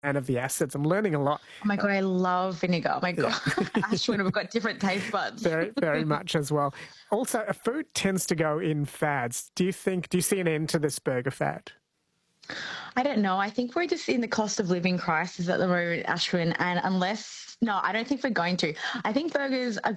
fan of the acids. I'm learning a lot. Oh my God, I love vinegar. Oh my God. Yeah. Ashwin, we've got different taste buds. Very, very much as well. Also, a food tends to go in fads. Do you see an end to this burger fad? I don't know. I think we're just in the cost of living crisis at the moment, Ashwin. And no, I don't think we're going to. I think burgers are